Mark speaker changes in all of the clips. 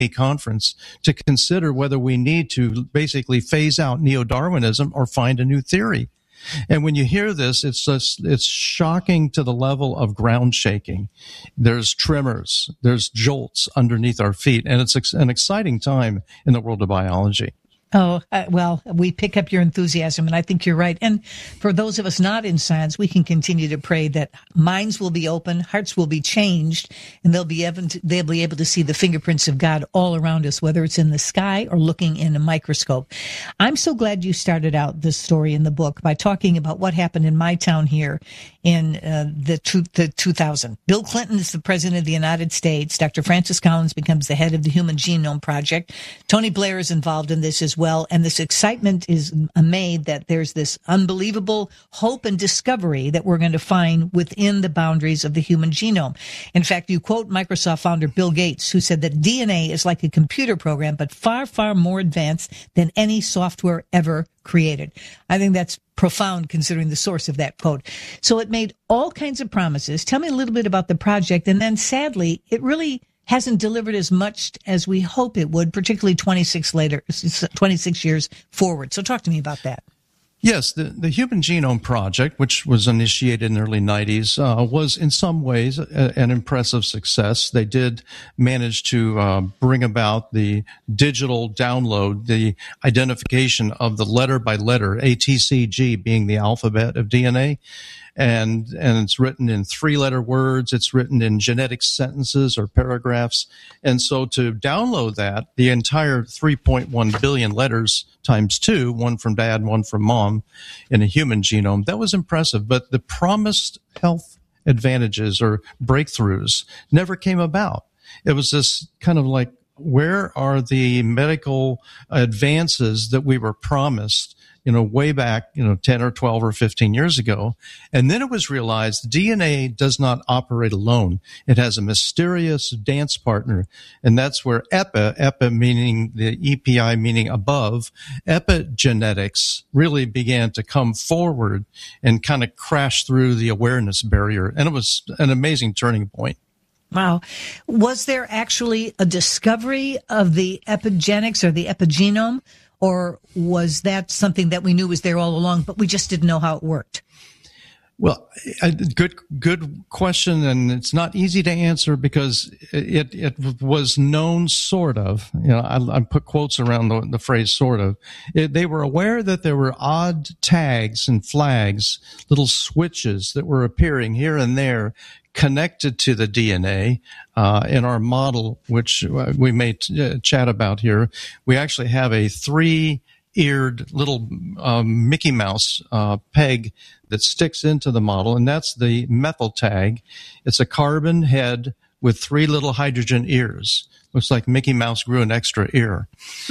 Speaker 1: conference to consider whether we need to basically phase out neo-Darwinism or find a new theory. And when you hear this, it's shocking to the level of ground shaking. There's tremors, there's jolts underneath our feet, and it's an exciting time in the world of biology.
Speaker 2: Oh, well, we pick up your enthusiasm, and I think you're right. And for those of us not in science, we can continue to pray that minds will be open, hearts will be changed, and they'll be able to see the fingerprints of God all around us, whether it's in the sky or looking in a microscope. I'm so glad you started out this story in the book by talking about what happened in my town here in the 2000. Bill Clinton is the president of the United States. Dr. Francis Collins becomes the head of the Human Genome Project. Tony Blair is involved in this as well, and this excitement is made that there's this unbelievable hope and discovery that we're going to find within the boundaries of the human genome. In fact, you quote Microsoft founder Bill Gates, who said that DNA is like a computer program, but far, far more advanced than any software ever created. I think that's profound considering the source of that quote. So it made all kinds of promises. Tell me a little bit about the project, and then sadly, it really hasn't delivered as much as we hope it would, particularly 26 years forward. So talk to me about that.
Speaker 1: Yes, the Human Genome Project, which was initiated in the early 90s, was in some ways an impressive success. They did manage to bring about the digital download, the identification of the letter by letter, ATCG being the alphabet of DNA. And it's written in 3-letter words. It's written in genetic sentences or paragraphs. And so to download that, the entire 3.1 billion letters times 2, one from dad, one from mom, in a human genome, that was impressive. But the promised health advantages or breakthroughs never came about. It was this kind of like, where are the medical advances that we were promised, way back, 10 or 12 or 15 years ago? And then it was realized DNA does not operate alone. It has a mysterious dance partner. And that's where EPI meaning the EPI meaning above, epigenetics really began to come forward and kind of crash through the awareness barrier. And it was an amazing turning point.
Speaker 2: Wow. Was there actually a discovery of the epigenetics or the epigenome? Or was that something that we knew was there all along, but we just didn't know how it worked?
Speaker 1: Well, good question, and it's not easy to answer because it was known sort of. I put quotes around the phrase "sort of." They were aware that there were odd tags and flags, little switches that were appearing here and there, connected to the DNA. In our model, which we may chat about here, we actually have a 3-eared little Mickey Mouse peg that sticks into the model, and that's the methyl tag. It's a carbon head with 3 little hydrogen ears. Looks like Mickey Mouse grew an extra ear.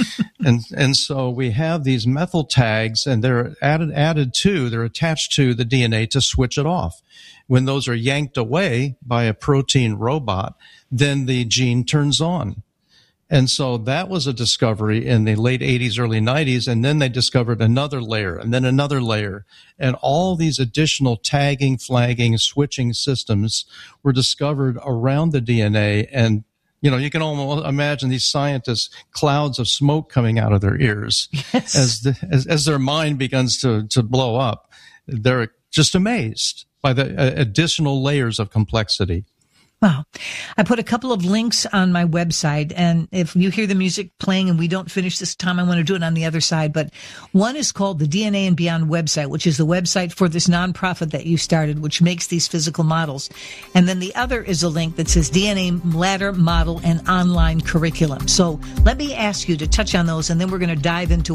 Speaker 1: and so we have these methyl tags, and they're they're attached to the DNA to switch it off. When those are yanked away by a protein robot, then the gene turns on. And so that was a discovery in the late 80s, early 90s, and then they discovered another layer, and then another layer. And all these additional tagging, flagging, switching systems were discovered around the DNA. And, you can almost imagine these scientists, clouds of smoke coming out of their ears. Yes. As their mind begins to blow up. They're just amazed by the additional layers of complexity.
Speaker 2: Wow. I put a couple of links on my website, and if you hear the music playing and we don't finish this time, I want to do it on the other side. But one is called the DNA and Beyond website, which is the website for this nonprofit that you started, which makes these physical models. And then the other is a link that says DNA Ladder Model and Online Curriculum. So let me ask you to touch on those, and then we're going to dive into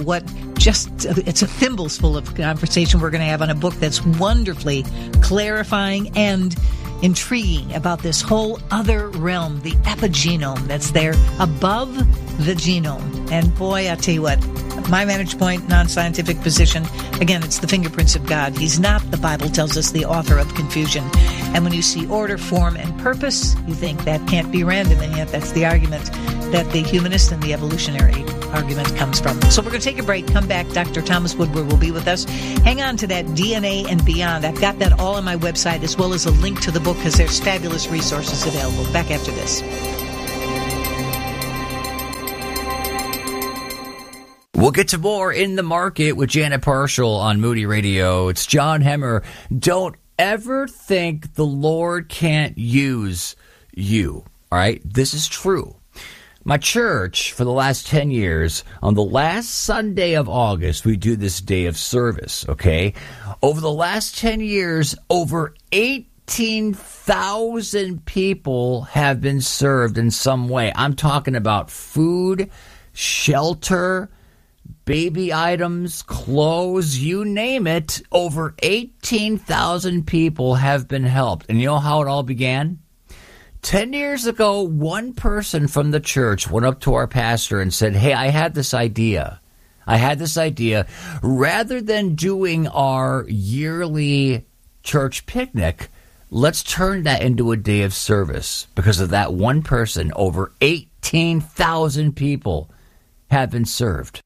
Speaker 2: it's a thimbles full of conversation we're going to have on a book that's wonderfully clarifying and intriguing about this whole other realm, the epigenome that's there above the genome. And boy, I tell you what, my vantage point, non-scientific position, again, it's the fingerprints of God. He's not, the Bible tells us, the author of confusion. And when you see order, form, and purpose, you think that can't be random, and yet that's the argument that the humanist and the evolutionary argument comes from. So we're going to take a break, come back. Dr. Thomas Woodward will be with us. Hang on to that DNA and Beyond. I've got that all on my website, as well as a link to the book, because there's fabulous resources available. Back after this.
Speaker 3: We'll get to more In the Market with Janet Parshall on Moody Radio. It's John Hemmer. Don't ever think the Lord can't use you. All right? This is true. My church, for the last 10 years, on the last Sunday of August, we do this day of service, okay? Over the last 10 years, over 18,000 people have been served in some way. I'm talking about food, shelter, baby items, clothes, you name it. Over 18,000 people have been helped. And you know how it all began? 10 years ago, one person from the church went up to our pastor and said, hey, I had this idea. Rather than doing our yearly church picnic, let's turn that into a day of service. Because of that one person, over 18,000 people have been served.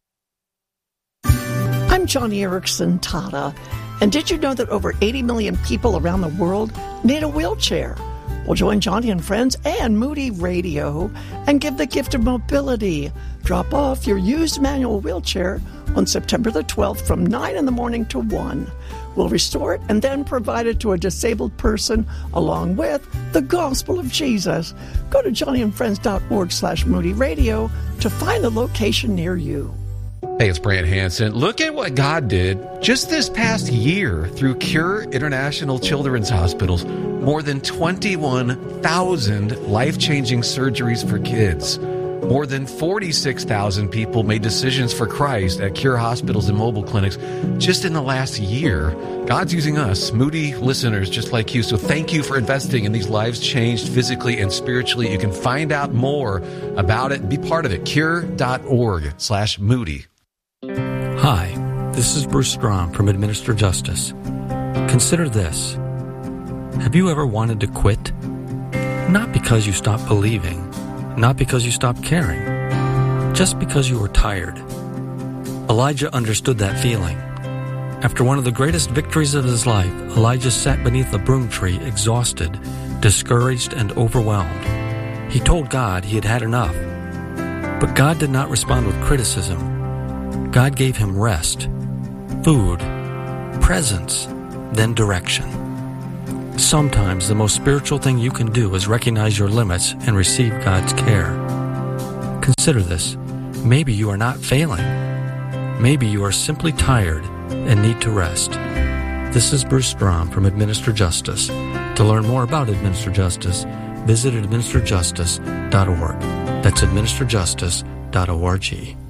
Speaker 4: I'm Johnny Erickson Tata, and did you know that over 80 million people around the world need a wheelchair? Well, join Johnny and friends and Moody Radio and give the gift of mobility. Drop off your used manual wheelchair on September the 12th from 9 in the morning to 1. We'll restore it and then provide it to a disabled person along with the gospel of Jesus. Go to johnnyandfriends.org/Moody Radio to find the location near you.
Speaker 5: Hey, it's Brant Hansen. Look at what God did just this past year through Cure International Children's Hospitals. More than 21,000 life-changing surgeries for kids. More than 46,000 people made decisions for Christ at Cure hospitals and mobile clinics just in the last year. God's using us, Moody listeners just like you. So thank you for investing in these lives changed physically and spiritually. You can find out more about it and be part of it. Cure.org/Moody.
Speaker 6: Hi, this is Bruce Strom from Administer Justice. Consider this. Have you ever wanted to quit? Not because you stopped believing, not because you stopped caring, just because you were tired. Elijah understood that feeling. After one of the greatest victories of his life, Elijah sat beneath a broom tree, exhausted, discouraged, and overwhelmed. He told God he had had enough. But God did not respond with criticism. God gave him rest, food, presence, then direction. Sometimes the most spiritual thing you can do is recognize your limits and receive God's care. Consider this. Maybe you are not failing. Maybe you are simply tired and need to rest. This is Bruce Strom from Administer Justice. To learn more about Administer Justice, visit administerjustice.org. That's administerjustice.org.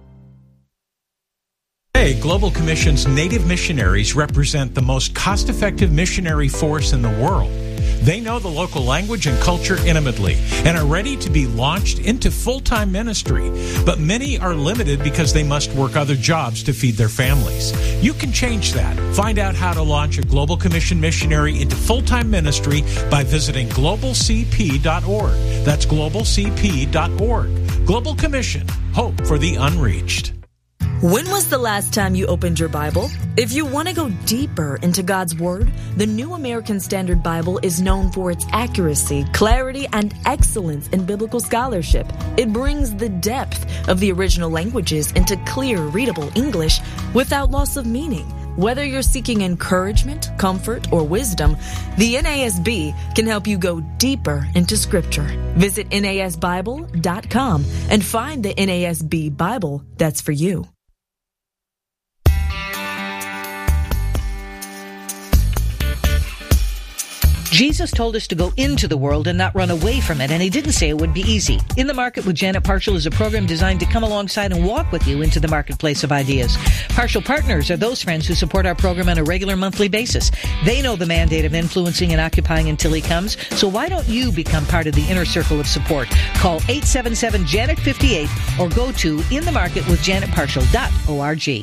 Speaker 7: Today, Global Commission's Native missionaries represent the most cost-effective missionary force in the world. They know the local language and culture intimately and are ready to be launched into full-time ministry. But many are limited because they must work other jobs to feed their families. You can change that. Find out how to launch a Global Commission missionary into full-time ministry by visiting globalcp.org. That's globalcp.org. Global Commission, hope for the unreached.
Speaker 8: When was the last time you opened your Bible? If you want to go deeper into God's Word, the New American Standard Bible is known for its accuracy, clarity, and excellence in biblical scholarship. It brings the depth of the original languages into clear, readable English without loss of meaning. Whether you're seeking encouragement, comfort, or wisdom, the NASB can help you go deeper into Scripture. Visit NASBible.com and find the NASB Bible that's for you.
Speaker 2: Jesus told us to go into the world and not run away from it, and he didn't say it would be easy. In the Market with Janet Parshall is a program designed to come alongside and walk with you into the marketplace of ideas. Parshall Partners are those friends who support our program on a regular monthly basis. They know the mandate of influencing and occupying until he comes, so why don't you become part of the inner circle of support? Call 877-JANET-58 or go to inthemarketwithjanetparshall.org.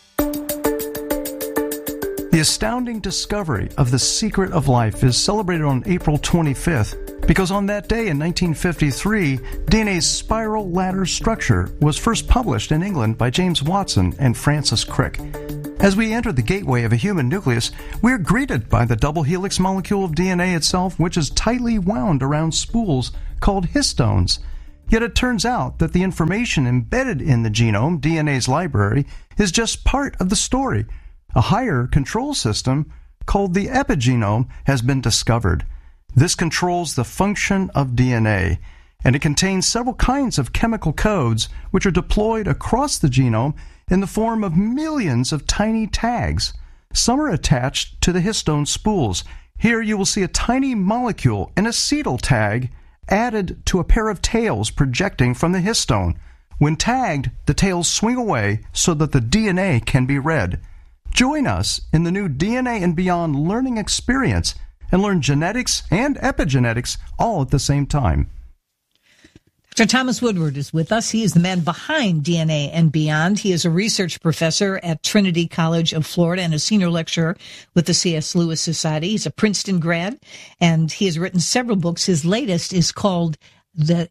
Speaker 1: The astounding discovery of the secret of life is celebrated on April 25th because on that day in 1953, DNA's spiral ladder structure was first published in England by James Watson and Francis Crick. As we enter the gateway of a human nucleus, we're greeted by the double helix molecule of DNA itself, which is tightly wound around spools called histones.
Speaker 9: Yet it turns out that the information embedded in the genome, DNA's library, is just part of the story. A higher control system called the epigenome has been discovered. This controls the function of DNA, and it contains several kinds of chemical codes which are deployed across the genome in the form of millions of tiny tags. Some are attached to the histone spools. Here you will see a tiny molecule, an acetyl tag, added to a pair of tails projecting from the histone. When tagged, the tails swing away so that the DNA can be read. Join us in the new DNA and Beyond learning experience and learn genetics and epigenetics all at the same time.
Speaker 2: Dr. Thomas Woodward is with us. He is the man behind DNA and Beyond. He is a research professor at Trinity College of Florida and a senior lecturer with the C.S. Lewis Society. He's a Princeton grad, and he has written several books. His latest is called The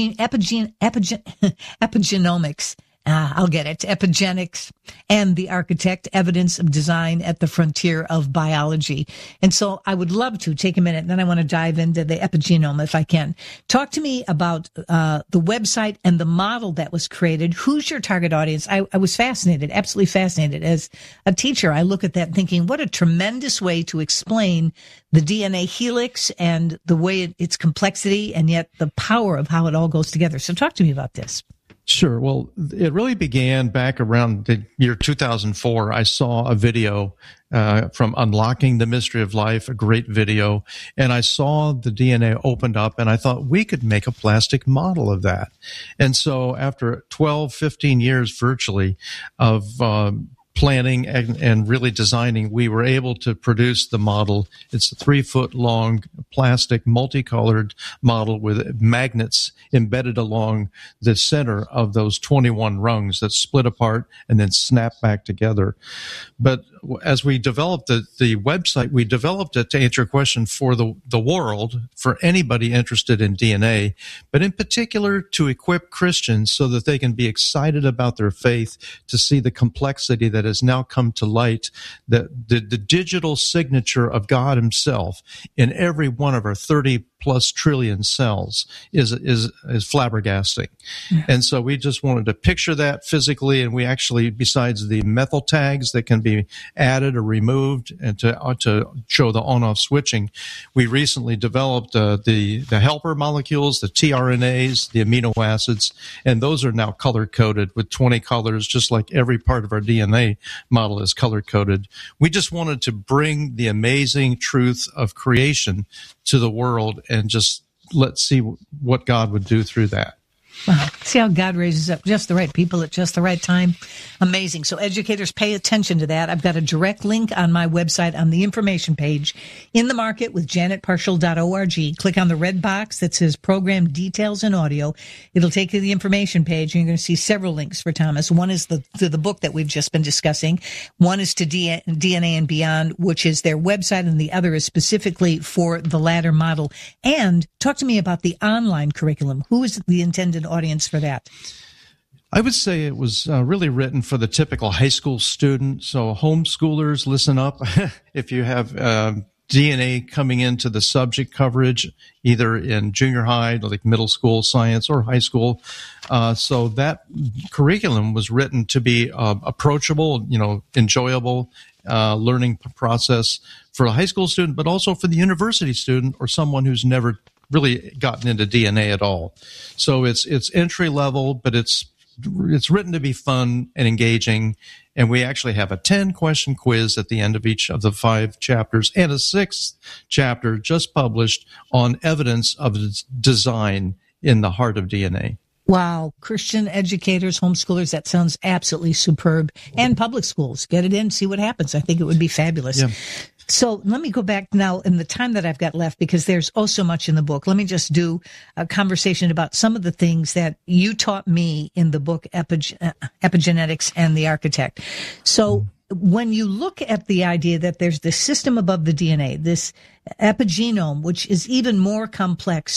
Speaker 2: Epigenomics. I'll get it. Epigenetics and the Architect, Evidence of Design at the Frontier of Biology. And so I would love to take a minute, and then I want to dive into the epigenome if I can. Talk to me about the website and the model that was created. Who's your target audience? I was fascinated, absolutely fascinated. As a teacher, I look at that thinking, what a tremendous way to explain the DNA helix and the way its complexity and yet the power of how it all goes together. So talk to me about this.
Speaker 1: Sure. Well, it really began back around the year 2004. I saw a video from Unlocking the Mystery of Life, a great video, and I saw the DNA opened up, and I thought we could make a plastic model of that. And so after 12, 15 years virtually of planning and really designing, we were able to produce the model. It's a 3-foot-long plastic multicolored model with magnets embedded along the center of those 21 rungs that split apart and then snap back together. But as we developed the website, we developed it to answer a question for the world, for anybody interested in DNA, but in particular to equip Christians so that they can be excited about their faith, to see the complexity that has now come to light, that the digital signature of God himself in every one of our 30 plus trillion cells is flabbergasting. Yeah. And so we just wanted to picture that physically, and we actually, besides the methyl tags that can be added or removed and to show the on-off switching, we recently developed the helper molecules, the tRNAs, the amino acids, and those are now color-coded with 20 colors, just like every part of our DNA model is color-coded. We just wanted to bring the amazing truth of creation to the world and just let's see what God would do through that.
Speaker 2: Wow. See how God raises up just the right people at just the right time. Amazing. So educators, pay attention to that. I've got a direct link on my website on the information page, In the Market with janetparshall.org. Click on the red box that says Program Details and Audio. It'll take you to the information page, and you're going to see several links for Thomas. One is to the book that we've just been discussing. One is to DNA and Beyond, which is their website, and the other is specifically for the latter model. And talk to me about the online curriculum. Who is the intended audience for that?
Speaker 1: I would say it was really written for the typical high school student. So homeschoolers, listen up. If you have DNA coming into the subject coverage, either in junior high, like middle school science, or high school. So that curriculum was written to be approachable, enjoyable learning process for a high school student, but also for the university student or someone who's never really gotten into DNA at all. So it's entry level, but it's written to be fun and engaging. And we actually have a 10-question quiz at the end of each of the 5 chapters, and a 6th chapter just published on evidence of design in the heart of DNA.
Speaker 2: Wow. Christian educators, homeschoolers, that sounds absolutely superb. And public schools, get it in, see what happens. I think it would be fabulous. Yeah. So let me go back now in the time that I've got left, because there's so much in the book. Let me just do a conversation about some of the things that you taught me in the book, Epigenetics and the Architect. So when you look at the idea that there's this system above the DNA, this epigenome, which is even more complex,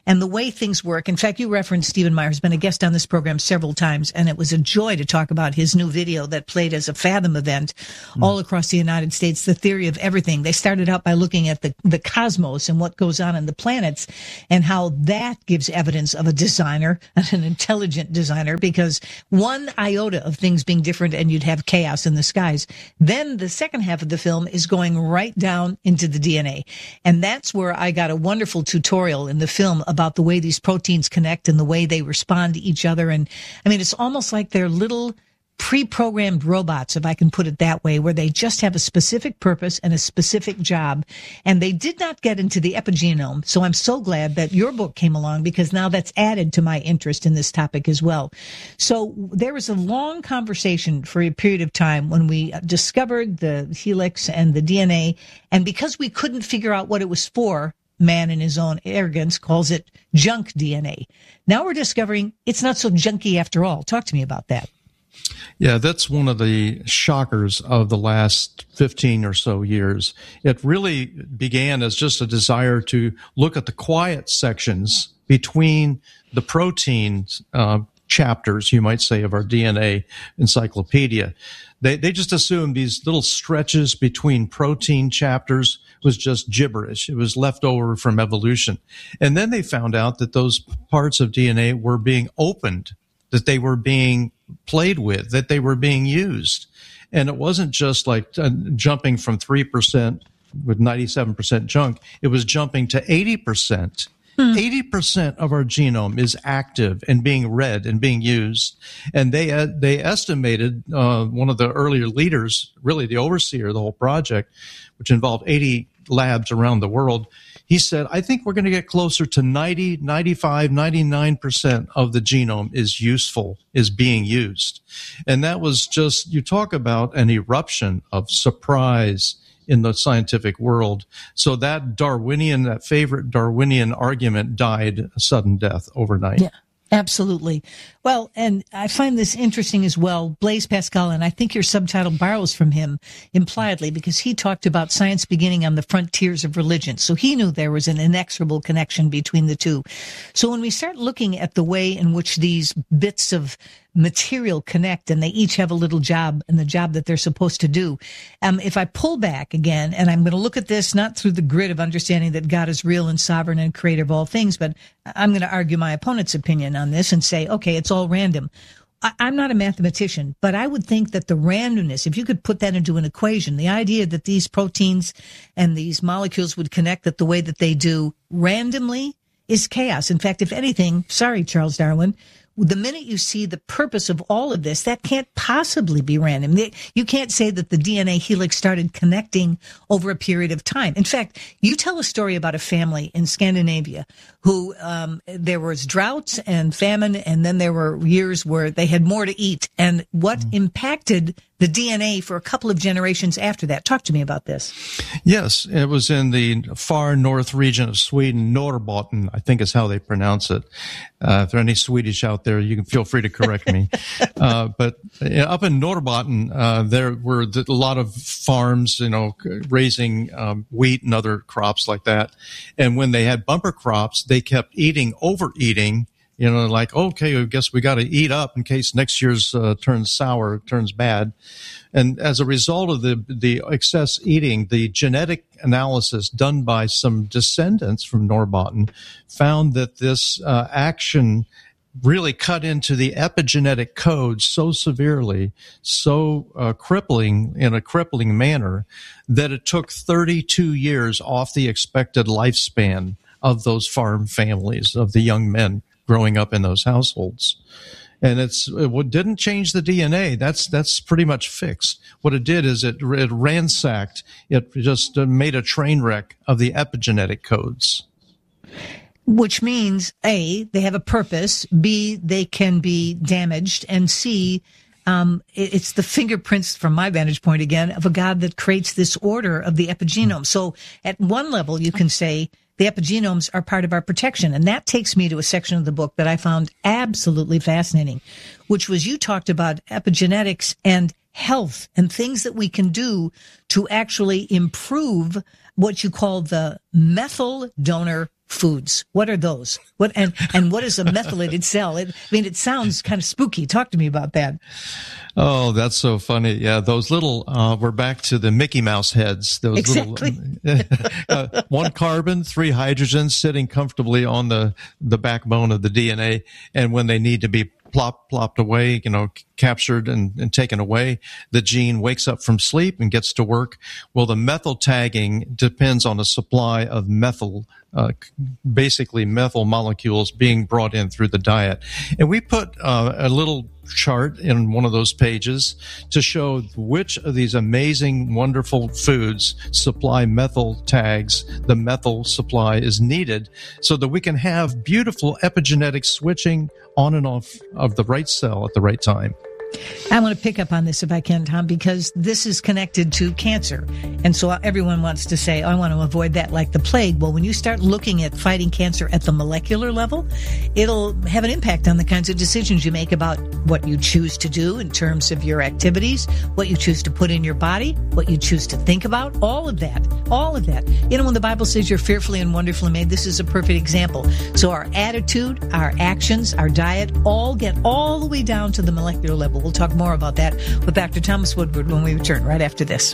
Speaker 2: and the way things work. In fact, you referenced Stephen Meyer, who's been a guest on this program several times, and it was a joy to talk about his new video that played as a Fathom event all across the United States, The Theory of Everything. They started out by looking at the cosmos and what goes on in the planets and how that gives evidence of a designer, an intelligent designer, because one iota of things being different and you'd have chaos in the skies. Then the second half of the film is going right down into the DNA. And that's where I got a wonderful tutorial in the film about the way these proteins connect and the way they respond to each other. And I mean, it's almost like they're little pre-programmed robots, if I can put it that way, where they just have a specific purpose and a specific job. And they did not get into the epigenome. So I'm so glad that your book came along, because now that's added to my interest in this topic as well. So there was a long conversation for a period of time when we discovered the helix and the DNA. And because we couldn't figure out what it was for, man in his own arrogance calls it junk DNA. Now we're discovering it's not so junky after all. Talk to me about that.
Speaker 1: Yeah, that's one of the shockers of the last 15 or so years. It really began as just a desire to look at the quiet sections between the protein chapters, you might say, of our DNA encyclopedia. They just assumed these little stretches between protein chapters was just gibberish. It was left over from evolution. And then they found out that those parts of DNA were being opened, that they were being played with, that they were being used. And it wasn't just like jumping from 3% with 97% junk. It was jumping to 80%. 80% of our genome is active and being read and being used. And they estimated, one of the earlier leaders, really the overseer of the whole project, which involved 80 labs around the world, he said, I think we're going to get closer to 90, 95, 99% of the genome is useful, is being used. And that was just, you talk about an eruption of surprise in the scientific world. So that favorite Darwinian argument died a sudden death overnight.
Speaker 2: Yeah. Absolutely. Well, and I find this interesting as well. Blaise Pascal, and I think your subtitle borrows from him impliedly, because he talked about science beginning on the frontiers of religion. So he knew there was an inexorable connection between the two. So when we start looking at the way in which these bits of material connect, and they each have a little job and the job that they're supposed to do. If I pull back again, and I'm going to look at this not through the grid of understanding that God is real and sovereign and creator of all things, but I'm going to argue my opponent's opinion on this and say, okay, it's all random. I'm not a mathematician, but I would think that the randomness, if you could put that into an equation, the idea that these proteins and these molecules would connect the way that they do randomly is chaos. In fact, if anything, sorry, Charles Darwin, the minute you see the purpose of all of this, that can't possibly be random. You can't say that the DNA helix started connecting over a period of time. In fact, you tell a story about a family in Scandinavia who there was droughts and famine, and then there were years where they had more to eat. And what impacted the DNA for a couple of generations after that? Talk to me about this.
Speaker 1: Yes, it was in the far north region of Sweden, Norrbotten, I think is how they pronounce it. If there are any Swedish out there, you can feel free to correct me. But up in Norrbotten, there were a lot of farms, raising wheat and other crops like that. And when they had bumper crops, they kept overeating. Like, okay, I guess we got to eat up in case next year's turns sour, turns bad. And as a result of the excess eating, the genetic analysis done by some descendants from Norrbotten found that this action really cut into the epigenetic code so severely, so crippling manner, that it took 32 years off the expected lifespan of those farm families, of the young men growing up in those households. And it didn't change the DNA. That's pretty much fixed. What it did is it ransacked. It just made a train wreck of the epigenetic codes.
Speaker 2: Which means, A, they have a purpose, B, they can be damaged, and C, it's the fingerprints, from my vantage point again, of a God that creates this order of the epigenome. So at one level, you can say the epigenomes are part of our protection. And that takes me to a section of the book that I found absolutely fascinating, which was you talked about epigenetics and health and things that we can do to actually improve what you call the methyl donor foods. What are those? What and what is a methylated cell? It sounds kind of spooky. Talk to me about that.
Speaker 1: Oh, that's so funny. Yeah, those little, we're back to the Mickey Mouse heads. Those
Speaker 2: exactly.
Speaker 1: Little, 1 carbon, 3 hydrogens sitting comfortably on the backbone of the DNA. And when they need to be plopped away, captured and taken away, the gene wakes up from sleep and gets to work. Well, the methyl tagging depends on a supply of basically methyl molecules being brought in through the diet. And we put a little chart in one of those pages to show which of these amazing, wonderful foods supply methyl tags. The methyl supply is needed so that we can have beautiful epigenetic switching on and off of the right cell at the right time.
Speaker 2: I want to pick up on this if I can, Tom, because this is connected to cancer. And so everyone wants to say, I want to avoid that like the plague. Well, when you start looking at fighting cancer at the molecular level, it'll have an impact on the kinds of decisions you make about what you choose to do in terms of your activities, what you choose to put in your body, what you choose to think about, all of that. When the Bible says you're fearfully and wonderfully made, this is a perfect example. So our attitude, our actions, our diet, all get all the way down to the molecular level. We'll talk more about that with Dr. Thomas Woodward when we return right after this.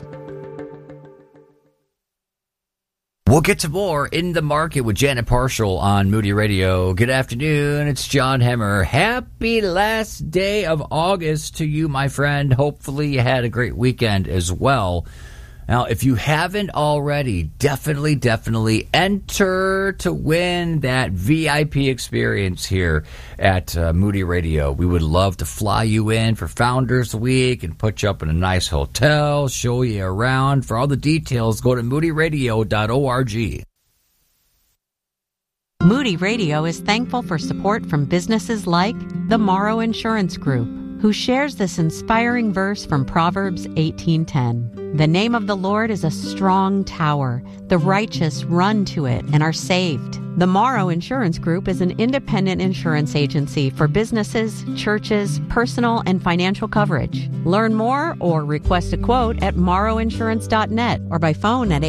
Speaker 3: We'll get to more In the Market with Janet Parshall on Moody Radio. Good afternoon. It's John Hemmer. Happy last day of August to you, my friend. Hopefully you had a great weekend as well. Now, if you haven't already, definitely enter to win that VIP experience here at Moody Radio. We would love to fly you in for Founders Week and put you up in a nice hotel, show you around. For all the details, go to moodyradio.org.
Speaker 10: Moody Radio is thankful for support from businesses like the Morrow Insurance Group, who shares this inspiring verse from Proverbs 18:10. The name of the Lord is a strong tower. The righteous run to it and are saved. The Morrow Insurance Group is an independent insurance agency for businesses, churches, personal and financial coverage. Learn more or request a quote at morrowinsurance.net or by phone at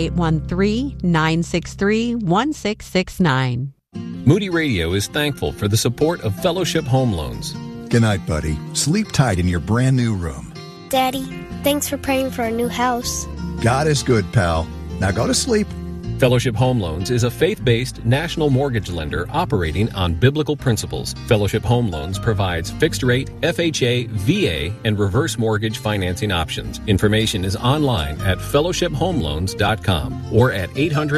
Speaker 10: 813-963-1669.
Speaker 11: Moody Radio is thankful for the support of Fellowship Home Loans.
Speaker 12: Good night, buddy. Sleep tight in your brand new room.
Speaker 13: Daddy, thanks for praying for our new house.
Speaker 12: God is good, pal. Now go to sleep.
Speaker 11: Fellowship Home Loans is a faith-based national mortgage lender operating on biblical principles. Fellowship Home Loans provides fixed-rate, FHA, VA, and reverse mortgage financing options. Information is online at fellowshiphomeloans.com or at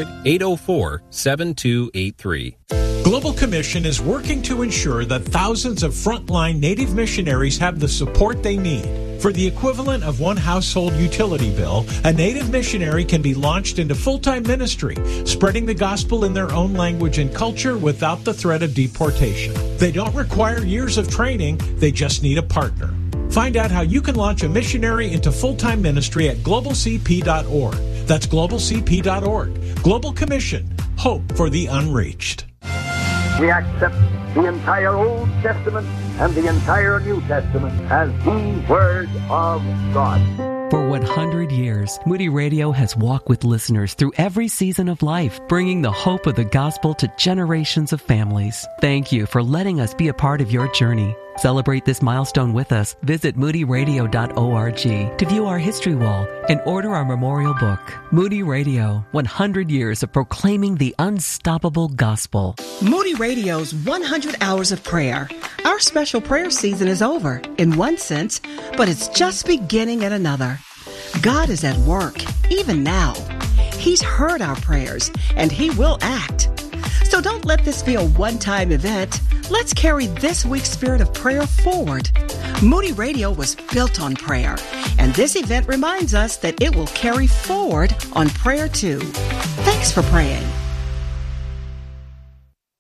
Speaker 11: 800-804-7283.
Speaker 7: Global Commission is working to ensure that thousands of frontline Native missionaries have the support they need. For the equivalent of one household utility bill, a Native missionary can be launched into full-time ministry, spreading the gospel in their own language and culture without the threat of deportation. They don't require years of training, they just need a partner. Find out how you can launch a missionary into full-time ministry at globalcp.org. That's globalcp.org. Global Commission, hope for the unreached.
Speaker 14: We accept the entire Old Testament and the entire New Testament as the Word of God.
Speaker 15: For 100 years, Moody Radio has walked with listeners through every season of life, bringing the hope of the gospel to generations of families. Thank you for letting us be a part of your journey. Celebrate this milestone with us. Visit moodyradio.org to view our history wall and order our memorial book. Moody Radio, 100 years of proclaiming the unstoppable gospel.
Speaker 16: Moody Radio's 100 Hours of Prayer. Our special prayer season is over, in one sense, but it's just beginning in another. God is at work, even now. He's heard our prayers, and He will act. So don't let this be a one-time event. Let's carry this week's spirit of prayer forward. Moody Radio was built on prayer, and this event reminds us that it will carry forward on prayer too. Thanks for praying.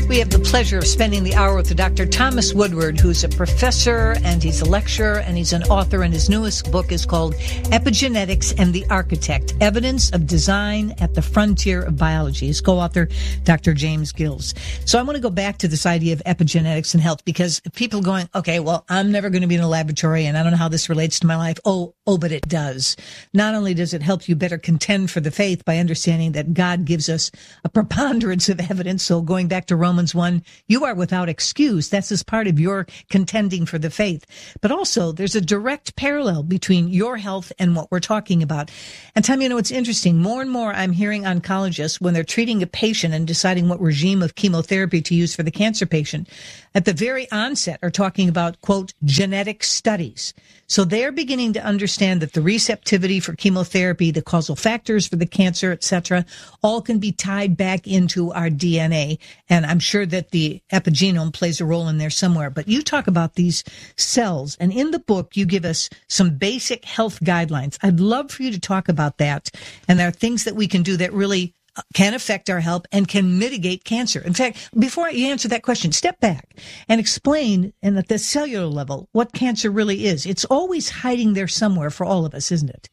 Speaker 2: We have the pleasure of spending the hour with Dr. Thomas Woodward, who's a professor and he's a lecturer and he's an author, and his newest book is called Epigenetics and the Architect, Evidence of Design at the Frontier of Biology. His co-author, Dr. James Gills. So I want to go back to this idea of epigenetics and health, because people are going, okay, well, I'm never going to be in a laboratory and I don't know how this relates to my life. Oh, but it does. Not only does it help you better contend for the faith by understanding that God gives us a preponderance of evidence. So going back to Romans 1, you are without excuse. That's as part of your contending for the faith. But also there's a direct parallel between your health and what we're talking about. And Tom, it's interesting. More and more I'm hearing oncologists, when they're treating a patient and deciding what regime of chemotherapy to use for the cancer patient, at the very onset are talking about, quote, genetic studies. So they're beginning to understand that the receptivity for chemotherapy, the causal factors for the cancer, etc., all can be tied back into our DNA. And I'm sure that the epigenome plays a role in there somewhere. But you talk about these cells, and in the book, you give us some basic health guidelines. I'd love for you to talk about that. And there are things that we can do that really can affect our health and can mitigate cancer. In fact, before you answer that question, step back and explain, and at the cellular level, what cancer really is. It's always hiding there somewhere for all of us, isn't it?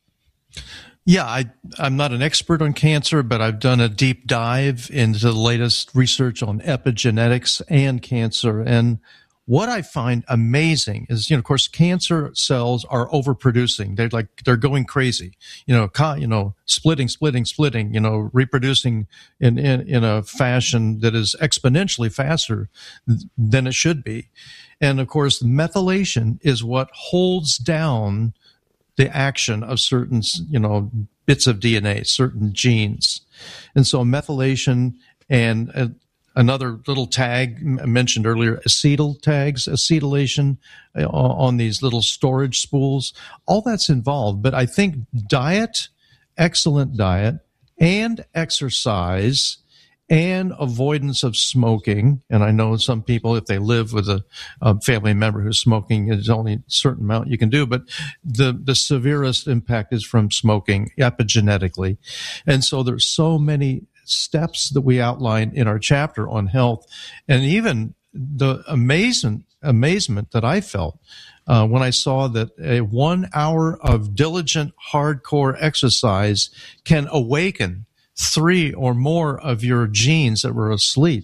Speaker 1: Yeah, I'm not an expert on cancer, but I've done a deep dive into the latest research on epigenetics and cancer. And what I find amazing is, of course, cancer cells are overproducing. They're going crazy, splitting, reproducing in a fashion that is exponentially faster than it should be. And of course, methylation is what holds down the action of certain, bits of DNA, certain genes. And so methylation and another little tag mentioned earlier, acetyl tags, acetylation on these little storage spools, all that's involved. But I think diet, excellent diet, and exercise, and avoidance of smoking. And I know some people, if they live with a family member who's smoking, there's only a certain amount you can do. But the severest impact is from smoking epigenetically. And so there's so many steps that we outline in our chapter on health, and even the amazement that I felt when I saw that a 1 hour of diligent, hardcore exercise can awaken 3 or more of your genes that were asleep.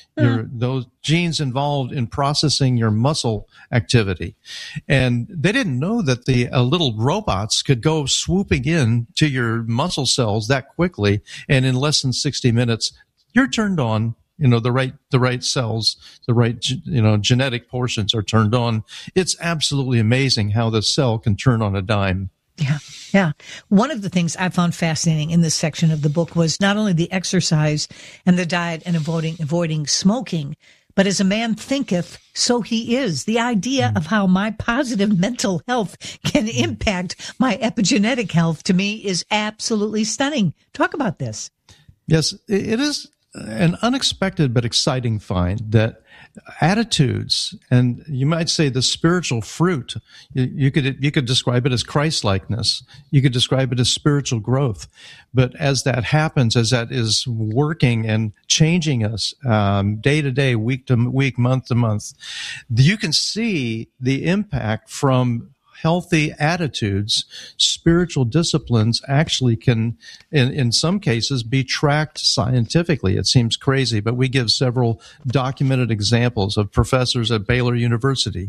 Speaker 1: Those genes involved in processing your muscle activity. And they didn't know that the little robots could go swooping in to your muscle cells that quickly. And in less than 60 minutes, you're turned on. The right cells, the right, genetic portions are turned on. It's absolutely amazing how the cell can turn on a dime.
Speaker 2: Yeah. One of the things I found fascinating in this section of the book was not only the exercise and the diet and avoiding smoking, but as a man thinketh, so he is. The idea of how my positive mental health can impact my epigenetic health, to me, is absolutely stunning. Talk about this.
Speaker 1: Yes, it is an unexpected but exciting find that attitudes, and you might say the spiritual fruit, you could describe it as Christ-likeness. You could describe it as spiritual growth. But as that happens, as that is working and changing us day to day, week to week, month to month, you can see the impact from healthy attitudes. Spiritual disciplines actually can, in some cases, be tracked scientifically. It seems crazy, but we give several documented examples of professors at Baylor University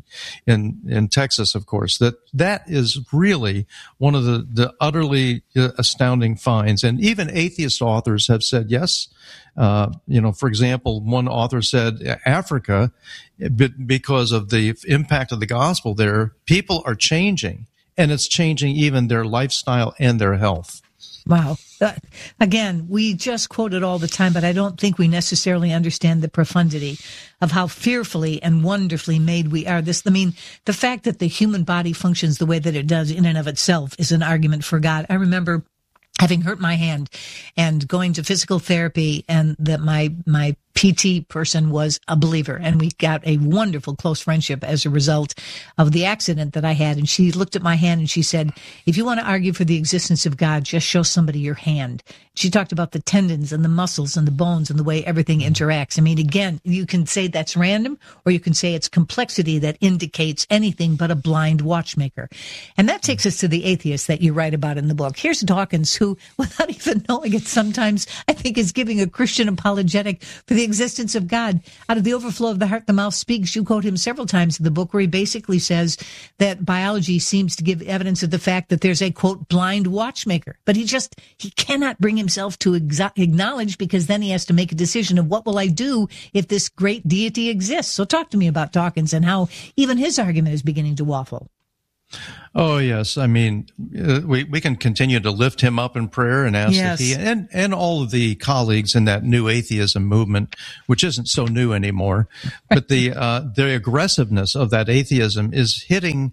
Speaker 1: in Texas, of course, that is really one of the utterly astounding finds. And even atheist authors have said, yes, for example, one author said Africa, because of the impact of the gospel there, people are changing, and it's changing even their lifestyle and their health.
Speaker 2: Wow. Again, we just quote it all the time, but I don't think we necessarily understand the profundity of how fearfully and wonderfully made we are. The fact that the human body functions the way that it does in and of itself is an argument for God. I remember having hurt my hand and going to physical therapy, and that my PT person was a believer, and we got a wonderful close friendship as a result of the accident that I had. And she looked at my hand and she said, if you want to argue for the existence of God, just show somebody your hand. She talked about the tendons and the muscles and the bones and the way everything interacts. I mean, again, you can say that's random, or you can say it's complexity that indicates anything but a blind watchmaker. And that takes us to the atheist that you write about in the book. Here's Dawkins, who, without even knowing it, sometimes I think is giving a Christian apologetic for the existence of God. Out of the overflow of the heart, the mouth speaks. You quote him several times in the book, where he basically says that biology seems to give evidence of the fact that there's a, quote, blind watchmaker. But he cannot bring himself to acknowledge, because then he has to make a decision of what will I do if this great deity exists. So talk to me about Dawkins and how even his argument is beginning to waffle.
Speaker 1: Oh, yes. I mean, we can continue to lift him up in prayer and ask that he and all of the colleagues in that new atheism movement, which isn't so new anymore, but the aggressiveness of that atheism is hitting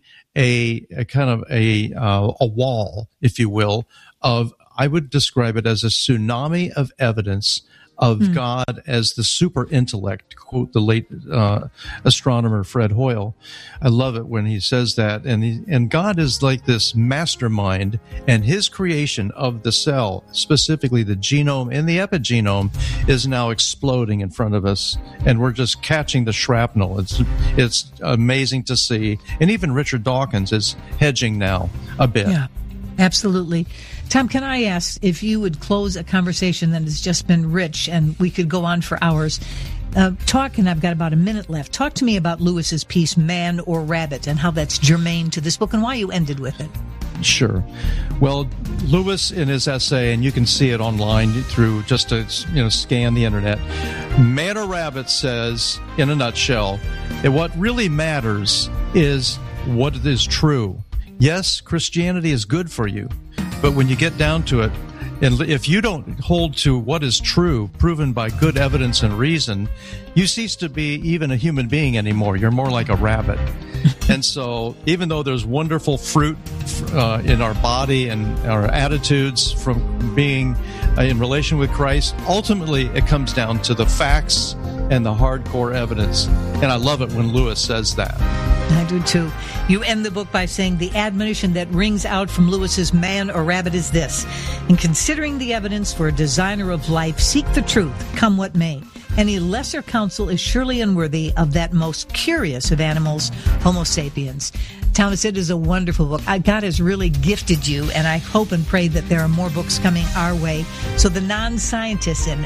Speaker 1: a kind of a wall, if you will, of, I would describe it as a tsunami of evidence of God as the super intellect, quote the late astronomer Fred Hoyle. I love it when he says that. And God is like this mastermind, and his creation of the cell, specifically the genome and the epigenome, is now exploding in front of us, and we're just catching the shrapnel. It's amazing to see. And even Richard Dawkins is hedging now a bit.
Speaker 2: Yeah, absolutely. Tom, can I ask if you would close a conversation that has just been rich, and we could go on for hours. And I've got about a minute left. Talk to me about Lewis's piece, Man or Rabbit, and how that's germane to this book and why you ended with it.
Speaker 1: Sure. Well, Lewis, in his essay, and you can see it online through just to scan the internet, Man or Rabbit says, in a nutshell, that what really matters is what is true. Yes, Christianity is good for you, but when you get down to it, and if you don't hold to what is true, proven by good evidence and reason, you cease to be even a human being anymore. You're more like a rabbit. And so even though there's wonderful fruit in our body and our attitudes from being in relation with Christ, ultimately it comes down to the facts and the hardcore evidence. And I love it when Lewis says that.
Speaker 2: I do too. You end the book by saying the admonition that rings out from Lewis's Man or Rabbit is this: in considering the evidence for a designer of life, seek the truth, come what may. Any lesser counsel is surely unworthy of that most curious of animals, Homo sapiens. Thomas, it is a wonderful book. God has really gifted you, and I hope and pray that there are more books coming our way so the non-scientists in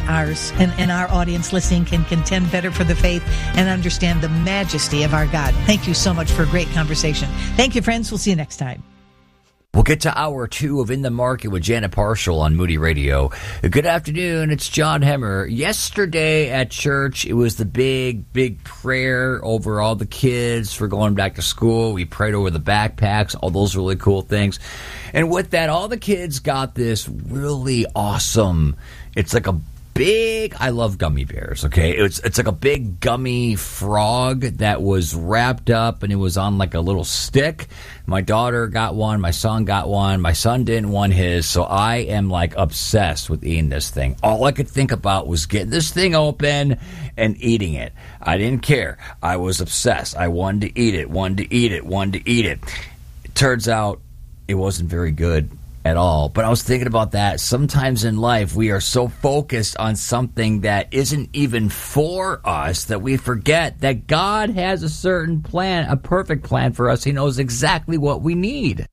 Speaker 2: our audience listening can contend better for the faith and understand the majesty of our God. Thank you so much for a great conversation. Thank you, friends. We'll see you next time.
Speaker 3: We'll get to hour 2 of In the Market with Janet Parshall on Moody Radio. Good afternoon. It's John Hemmer. Yesterday at church, it was the big prayer over all the kids for going back to school. We prayed over the backpacks, all those really cool things. And with that, all the kids got this really awesome, it's like a big, I love gummy bears, okay? It's like a big gummy frog that was wrapped up, and it was on like a little stick. My daughter got one, my son got one, my son didn't want his, so I am like obsessed with eating this thing. All I could think about was getting this thing open and eating it. I didn't care. I was obsessed. I wanted to eat it. It turns out it wasn't very good at all. But I was thinking about that. Sometimes in life, we are so focused on something that isn't even for us that we forget that God has a certain plan, a perfect plan for us. He knows exactly what we need.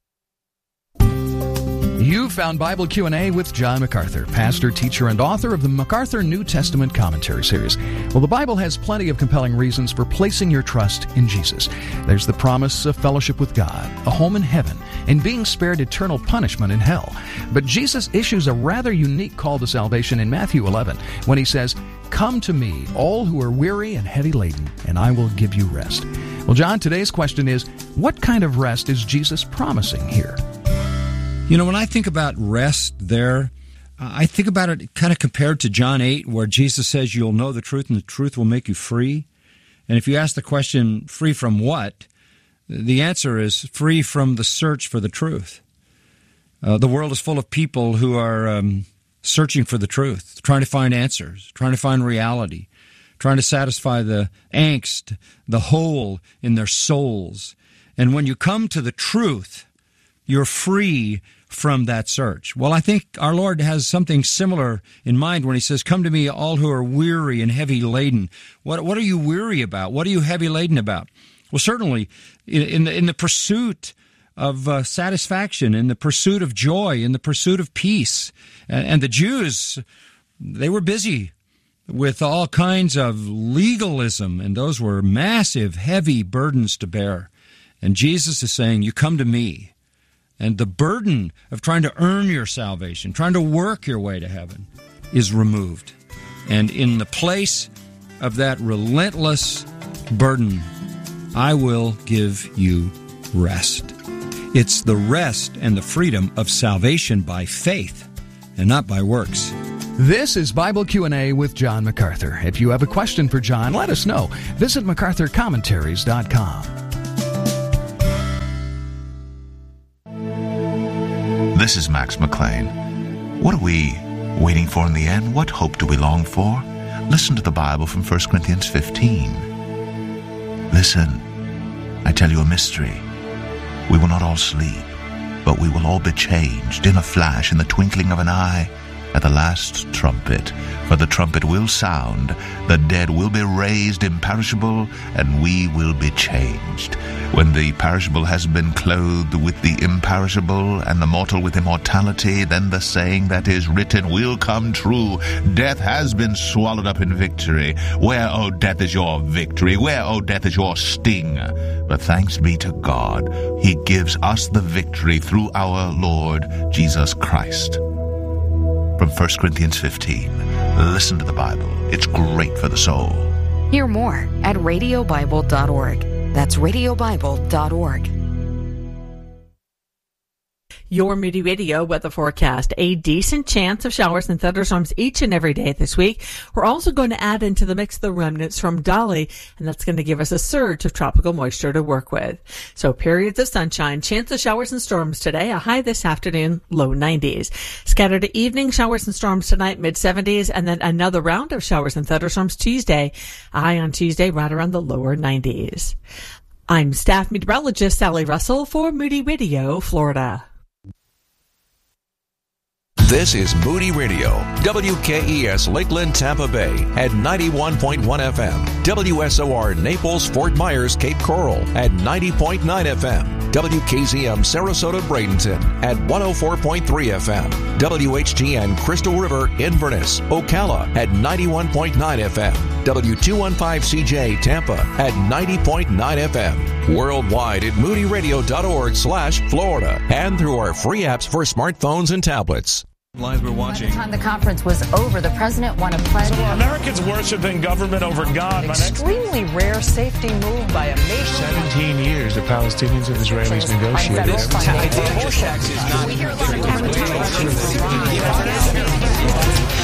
Speaker 17: You found Bible Q&A with John MacArthur, pastor, teacher, and author of the MacArthur New Testament Commentary Series. Well, the Bible has plenty of compelling reasons for placing your trust in Jesus. There's the promise of fellowship with God, a home in heaven, and being spared eternal punishment in hell. But Jesus issues a rather unique call to salvation in Matthew 11 when he says, "Come to me, all who are weary and heavy laden, and I will give you rest." Well, John, today's question is, what kind of rest is Jesus promising here?
Speaker 18: You know, when I think about rest there, I think about it kind of compared to John 8, where Jesus says, you'll know the truth and the truth will make you free. And if you ask the question, free from what? The answer is free from the search for the truth. The world is full of people who are searching for the truth, trying to find answers, trying to find reality, trying to satisfy the angst, the hole in their souls. And when you come to the truth, you're free from that search. Well, I think our Lord has something similar in mind when he says, "Come to me, all who are weary and heavy laden." What are you weary about? What are you heavy laden about? Well, certainly in the pursuit of satisfaction, in the pursuit of joy, in the pursuit of peace. And the Jews, they were busy with all kinds of legalism, and those were massive, heavy burdens to bear. And Jesus is saying, you come to me. And the burden of trying to earn your salvation, trying to work your way to heaven, is removed. And in the place of that relentless burden, I will give you rest. It's the rest and the freedom of salvation by faith and not by works.
Speaker 17: This is Bible Q&A with John MacArthur. If you have a question for John, let us know. Visit MacArthurCommentaries.com.
Speaker 19: This is Max McLean. What are we waiting for in the end? What hope do we long for? Listen to the Bible from 1 Corinthians 15. Listen, I tell you a mystery. We will not all sleep, but we will all be changed in a flash, in the twinkling of an eye, at the last trumpet. For the trumpet will sound, the dead will be raised imperishable, and we will be changed. When the perishable has been clothed with the imperishable, and the mortal with immortality, then the saying that is written will come true. Death has been swallowed up in victory. Where, O death, is your victory? Where, O death, is your sting? But thanks be to God, He gives us the victory through our Lord Jesus Christ. From 1 Corinthians 15. Listen to the Bible. It's great for the soul.
Speaker 20: Hear more at radiobible.org. That's radiobible.org.
Speaker 21: Your Moody Radio weather forecast. A decent chance of showers and thunderstorms each and every day this week. We're also going to add into the mix the remnants from Dolly, and that's going to give us a surge of tropical moisture to work with. So periods of sunshine, chance of showers and storms today, a high this afternoon, low 90s. Scattered evening showers and storms tonight, mid 70s, and then another round of showers and thunderstorms Tuesday, a high on Tuesday right around the lower 90s. I'm staff meteorologist Sally Russell for Moody Radio, Florida.
Speaker 22: This is Moody Radio, WKES Lakeland, Tampa Bay at 91.1 FM, WSOR Naples, Fort Myers, Cape Coral at 90.9 FM, WKZM Sarasota, Bradenton at 104.3 FM, WHTN Crystal River, Inverness, Ocala at 91.9 FM, W215CJ Tampa at 90.9 FM, worldwide at moodyradio.org/Florida, and through our free apps for smartphones and tablets.
Speaker 23: Live we're watching.
Speaker 20: By the time the conference was over, the president won a pledge.
Speaker 23: So Americans worshiping government over God.
Speaker 20: Extremely rare safety move by a nation.
Speaker 23: 17 years the Palestinians and Israelis negotiated.
Speaker 20: We hear a lot of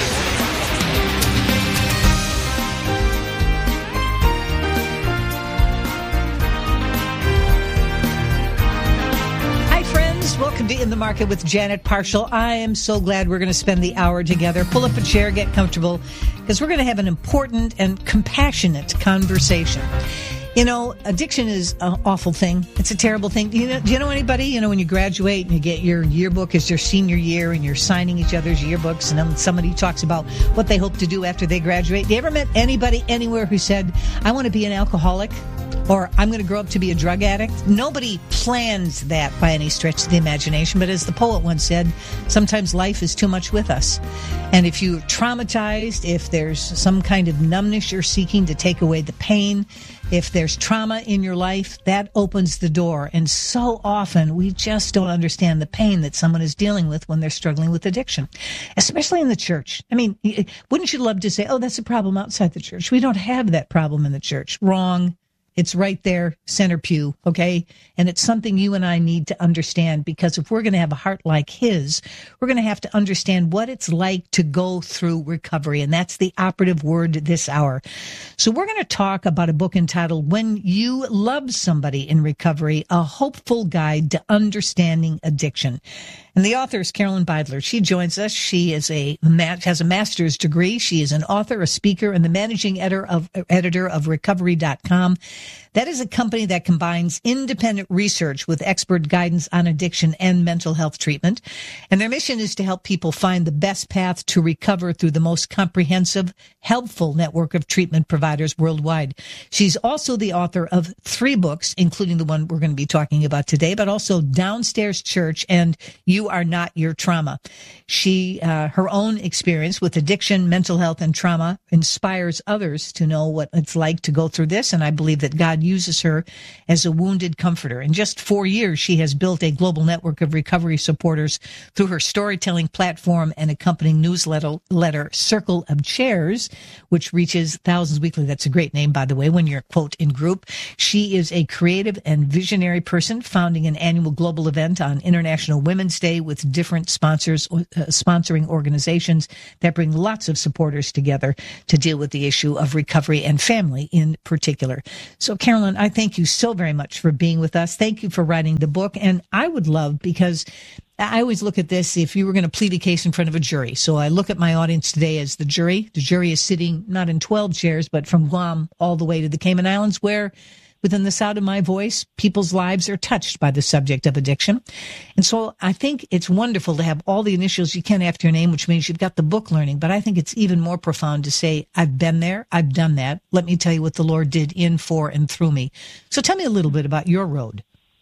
Speaker 2: Welcome to In the Market with Janet Parshall. I am so glad we're going to spend the hour together. Pull up a chair, get comfortable, because we're going to have an important and compassionate conversation. You know, addiction is an awful thing. It's a terrible thing. Do you know anybody, when you graduate and you get your yearbook as your senior year and you're signing each other's yearbooks, and then somebody talks about what they hope to do after they graduate? Do you ever met anybody anywhere who said, I want to be an alcoholic? Or I'm going to grow up to be a drug addict? Nobody plans that by any stretch of the imagination. But as the poet once said, sometimes life is too much with us. And if you're traumatized, if there's some kind of numbness you're seeking to take away the pain, if there's trauma in your life, that opens the door. And so often we just don't understand the pain that someone is dealing with when they're struggling with addiction, especially in the church. I mean, wouldn't you love to say, oh, that's a problem outside the church? We don't have that problem in the church. Wrong. It's right there, center pew, okay? And it's something you and I need to understand, because if we're going to have a heart like his, we're going to have to understand what it's like to go through recovery. And that's the operative word this hour. So we're going to talk about a book entitled When You Love Somebody in Recovery, A Hopeful Guide to Understanding Addiction. And the author is Carolyn Beidler. She joins us. She is has a master's degree. She is an author, a speaker, and the managing editor of Recovery.com. That is a company that combines independent research with expert guidance on addiction and mental health treatment. And their mission is to help people find the best path to recover through the most comprehensive, helpful network of treatment providers worldwide. She's also the author of 3 books, including the one we're going to be talking about today, but also Downstairs Church and You Are Not Your Trauma. She, her own experience with addiction, mental health, and trauma inspires others to know what it's like to go through this. And I believe that God uses her as a wounded comforter. In just 4 years, she has built a global network of recovery supporters through her storytelling platform and accompanying newsletter, Circle of Chairs, which reaches thousands weekly. That's a great name, by the way, when you're, quote, in group. She is a creative and visionary person, founding an annual global event on International Women's Day with different sponsoring organizations that bring lots of supporters together to deal with the issue of recovery and family in particular. So, Carolyn, I thank you so very much for being with us. Thank you for writing the book. And I would love, because I always look at this, if you were going to plead a case in front of a jury. So I look at my audience today as the jury. The jury is sitting not in 12 chairs, but from Guam all the way to the Cayman Islands, where within the sound of my voice, people's lives are touched by the subject of addiction. And so I think it's wonderful to have all the initials you can after your name, which means you've got the book learning. But I think it's even more profound to say, I've been there, I've done that. Let me tell you what the Lord did in, for, and through me. So tell me a little bit about your road.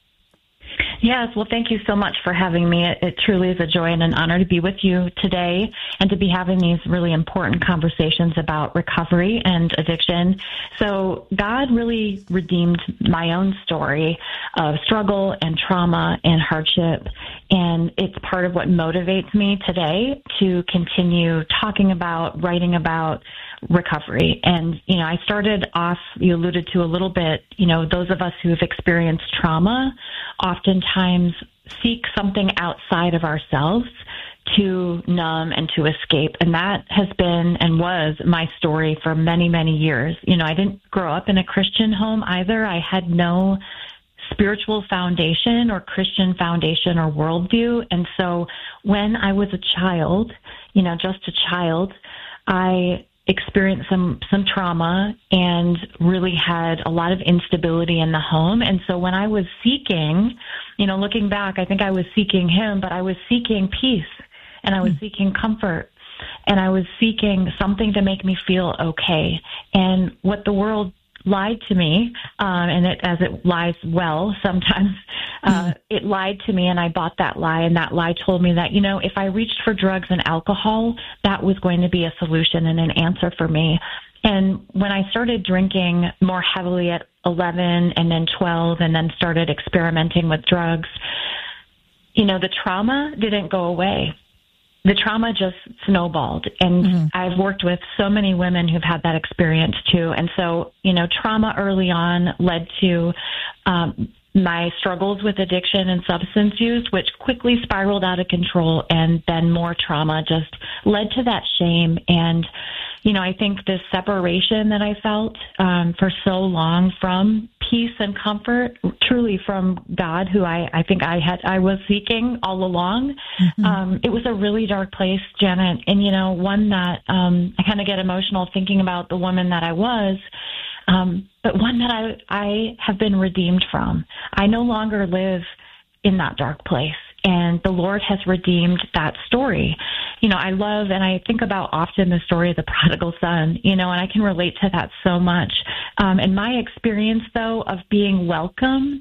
Speaker 4: Yes, well, thank you so much for having me. It truly is a joy and an honor to be with you today and to be having these really important conversations about recovery and addiction. So God really redeemed my own story of struggle and trauma and hardship, and it's part of what motivates me today to continue talking about, writing about recovery. And, I started off, you alluded to a little bit, those of us who have experienced trauma oftentimes seek something outside of ourselves to numb and to escape. And that has been and was my story for many, many years. I didn't grow up in a Christian home either. I had no spiritual foundation or Christian foundation or worldview. And so when I was a child, just a child, I experienced some trauma and really had a lot of instability in the home. And so when I was seeking, looking back, I think I was seeking him, but I was seeking peace and I was seeking comfort and I was seeking something to make me feel okay. And what the world lied to me, and as it lies well sometimes, it lied to me and I bought that lie, and that lie told me that, if I reached for drugs and alcohol, that was going to be a solution and an answer for me. And when I started drinking more heavily at 11 and then 12 and then started experimenting with drugs, the trauma didn't go away. The trauma just snowballed. And I've worked with so many women who've had that experience too. And so, trauma early on led to my struggles with addiction and substance use, which quickly spiraled out of control. And then more trauma just led to that shame. And, I think this separation that I felt for so long from peace and comfort, truly from God, who I think I was seeking all along. It was a really dark place, Janet, and one that I kind of get emotional thinking about the woman that I was, but one that I have been redeemed from. I no longer live in that dark place. And the Lord has redeemed that story. I love and I think about often the story of the prodigal son, and I can relate to that so much. And my experience, though, of being welcomed,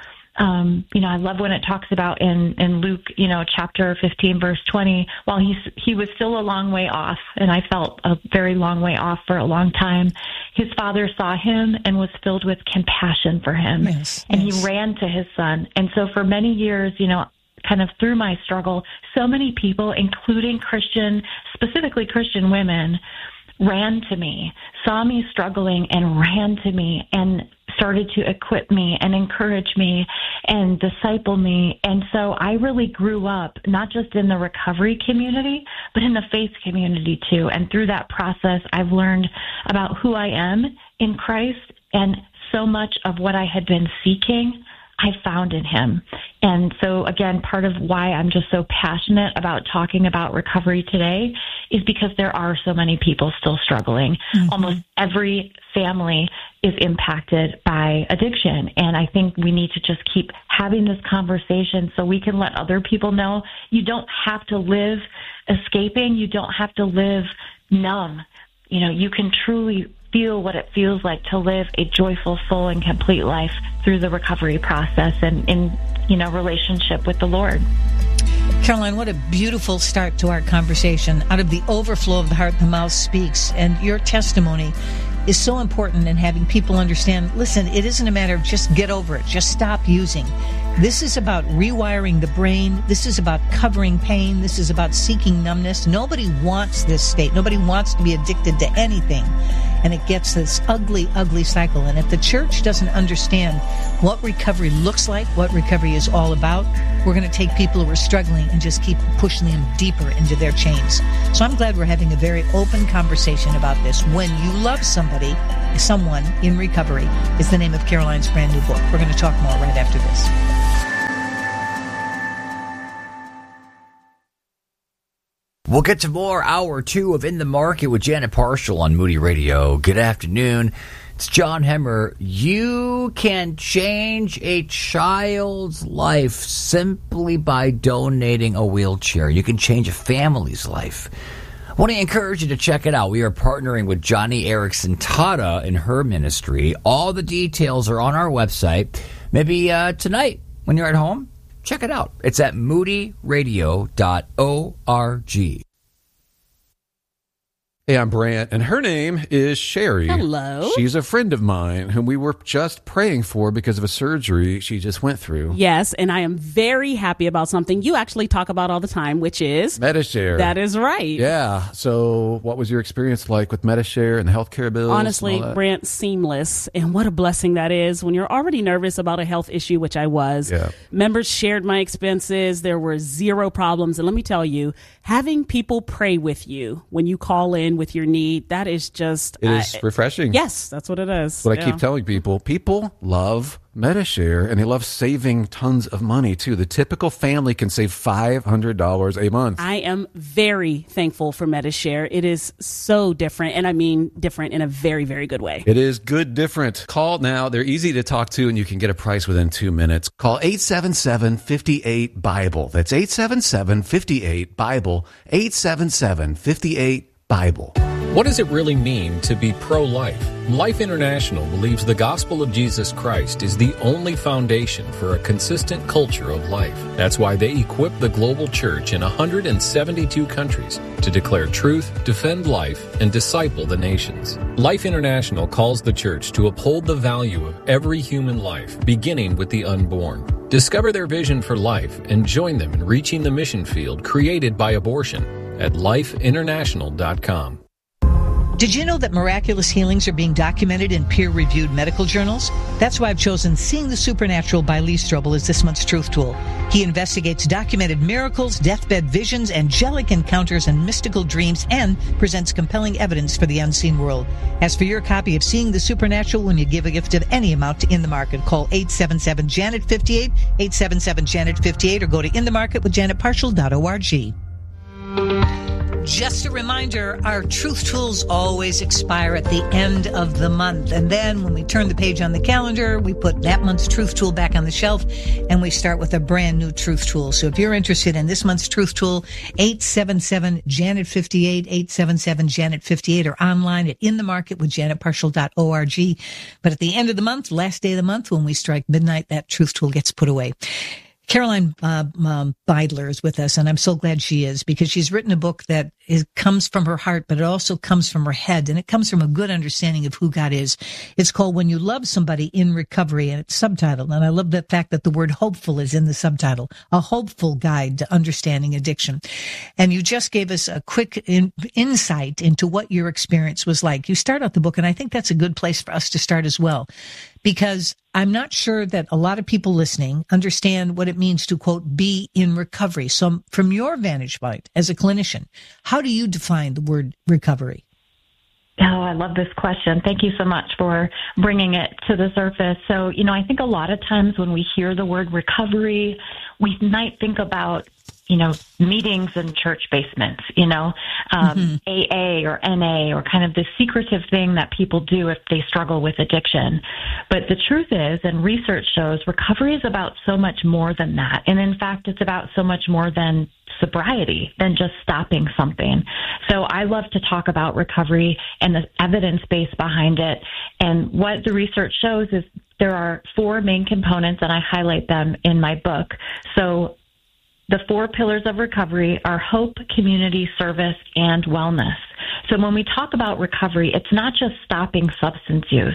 Speaker 4: I love when it talks about in Luke, chapter 15, verse 20, while he was still a long way off, and I felt a very long way off for a long time, his father saw him and was filled with compassion for him. And he ran to his son. And so for many years, kind of through my struggle, so many people, including specifically Christian women, ran to me, saw me struggling and ran to me and started to equip me and encourage me and disciple me. And so I really grew up not just in the recovery community, but in the faith community too. And through that process, I've learned about who I am in Christ, and so much of what I had been seeking, I found in him. And so, again, part of why I'm just so passionate about talking about recovery today is because there are so many people still struggling. Mm-hmm. Almost every family is impacted by addiction. And I think we need to just keep having this conversation so we can let other people know you don't have to live escaping. You don't have to live numb. You know, you can truly feel what it feels like to live a joyful, full, and complete life through the recovery process and in, relationship with the Lord.
Speaker 2: Caroline, what a beautiful start to our conversation. Out of the overflow of the heart, the mouth speaks. And your testimony is so important in having people understand, listen, it isn't a matter of just get over it, just stop using. This is about rewiring the brain. This is about covering pain. This is about seeking numbness. Nobody wants this state. Nobody wants to be addicted to anything. And it gets this ugly, ugly cycle. And if the church doesn't understand what recovery looks like, what recovery is all about, we're going to take people who are struggling and just keep pushing them deeper into their chains. So I'm glad we're having a very open conversation about this. When You Love Somebody, Someone in Recovery is the name of Caroline's brand new book. We're going to talk more right after this.
Speaker 3: We'll get to more hour 2 of In the Market with Janet Parshall on Moody Radio. Good afternoon. It's John Hemmer. You can change a child's life simply by donating a wheelchair. You can change a family's life. I want to encourage you to check it out. We are partnering with Johnny Erickson Tata in her ministry. All the details are on our website. Maybe tonight when you're at home, check it out. It's at moodyradio.org.
Speaker 5: Hey, I'm Brant, and her name is Sherry.
Speaker 6: Hello.
Speaker 5: She's a friend of mine whom we were just praying for because of a surgery she just went through.
Speaker 6: Yes, and I am very happy about something you actually talk about all the time, which is
Speaker 5: Medi-Share.
Speaker 6: That is right.
Speaker 5: Yeah. So what was your experience like with Medi-Share and the healthcare bills?
Speaker 6: Honestly, Brant, seamless. And what a blessing that is when you're already nervous about a health issue, which I was.
Speaker 5: Yeah.
Speaker 6: Members shared my expenses. There were zero problems. And let me tell you, having people pray with you when you call in with your need, that is just...
Speaker 5: It is refreshing.
Speaker 6: Yes, that's what it is.
Speaker 5: That's what I keep telling people. People love Medi-Share, and they love saving tons of money, too. The typical family can save $500 a month.
Speaker 6: I am very thankful for Medi-Share. It is so different, and I mean different in a very, very good way.
Speaker 5: It is good different. Call now. They're easy to talk to, and you can get a price within 2 minutes. Call 877-58-BIBLE. That's 877-58-BIBLE. 877-58-BIBLE.
Speaker 11: What does it really mean to be pro-life? Life International believes the gospel of Jesus Christ is the only foundation for a consistent culture of life. That's why they equip the global church in 172 countries to declare truth, defend life, and disciple the nations. Life International calls the church to uphold the value of every human life, beginning with the unborn. Discover their vision for life and join them in reaching the mission field created by abortion at lifeinternational.com.
Speaker 2: Did you know that miraculous healings are being documented in peer-reviewed medical journals? That's why I've chosen Seeing the Supernatural by Lee Strobel as this month's Truth Tool. He investigates documented miracles, deathbed visions, angelic encounters, and mystical dreams, and presents compelling evidence for the unseen world. As for your copy of Seeing the Supernatural, when you give a gift of any amount to In the Market, call 877-JANET-58, 877-JANET-58, or go to inthemarketwithjanetparshall.org. Just a reminder, our Truth Tools always expire at the end of the month. And then when we turn the page on the calendar, we put that month's Truth Tool back on the shelf, and we start with a brand new Truth Tool. So if you're interested in this month's Truth Tool, 877-JANET-58, 877-JANET-58, or online at inthemarketwithjanetparshall.org. But at the end of the month, last day of the month, when we strike midnight, that Truth Tool gets put away. Caroline Beidler is with us, and I'm so glad she is, because she's written a book that comes from her heart, but it also comes from her head, and it comes from a good understanding of who God is. It's called When You Love Somebody in Recovery, and it's subtitled, and I love the fact that the word hopeful is in the subtitle, a hopeful guide to understanding addiction. And you just gave us a quick insight into what your experience was like. You start out the book, and I think that's a good place for us to start as well. because I'm not sure that a lot of people listening understand what it means to, quote, be in recovery. So from your vantage point as a clinician, how do you define the word recovery?
Speaker 4: Oh, I love this question. Thank you so much for bringing it to the surface. So, I think a lot of times when we hear the word recovery, we might think about, meetings in church basements, AA or NA, or kind of the secretive thing that people do if they struggle with addiction. But the truth is, and research shows, recovery is about so much more than that. And in fact, it's about so much more than sobriety, than just stopping something. So I love to talk about recovery and the evidence base behind it. And what the research shows is there are 4 main components, and I highlight them in my book. So the 4 pillars of recovery are hope, community, service, and wellness. So when we talk about recovery, it's not just stopping substance use.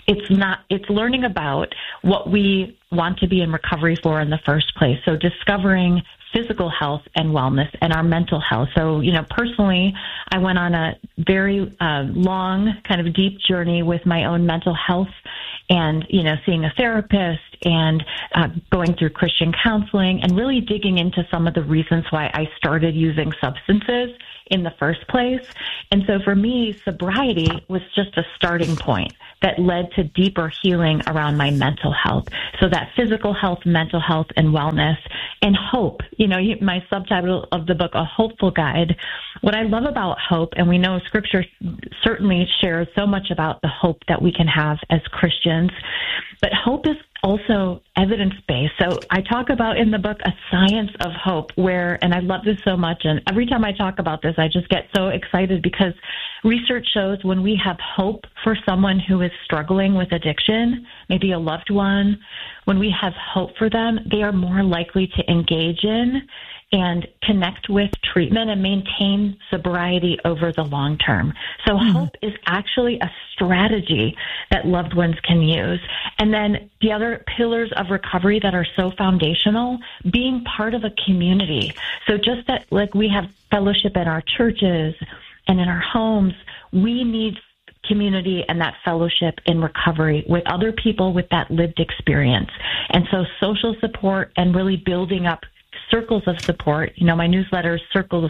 Speaker 4: It's learning about what we want to be in recovery for in the first place. So discovering physical health and wellness and our mental health. So, personally, I went on a very long, kind of deep journey with my own mental health and, seeing a therapist and going through Christian counseling and really digging into some of the reasons why I started using substances in the first place. And so for me, sobriety was just a starting point that led to deeper healing around my mental health. So that physical health, mental health, and wellness, and hope. My subtitle of the book, A Hopeful Guide. What I love about hope, and we know Scripture certainly shares so much about the hope that we can have as Christians, but hope is also evidence-based. So I talk about in the book a science of hope and I love this so much, and every time I talk about this, I just get so excited because research shows when we have hope for someone who is struggling with addiction, maybe a loved one, when we have hope for them, they are more likely to engage in and connect with treatment and maintain sobriety over the long term. So hope is actually a strategy that loved ones can use. And then the other pillars of recovery that are so foundational, being part of a community. So just that, like we have fellowship in our churches and in our homes, we need community and that fellowship in recovery with other people with that lived experience. And so social support and really building up circles of support. My newsletter is Circle